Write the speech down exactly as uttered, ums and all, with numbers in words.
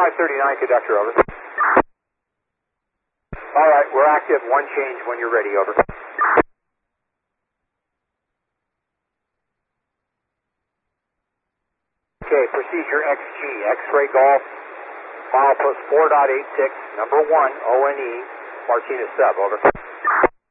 five thirty-nine, conductor, over. All right, we're active. One change when you're ready, over. Okay, procedure X G, X-ray Golf, milepost four point eight six, number one, O N E, Martinez sub, over.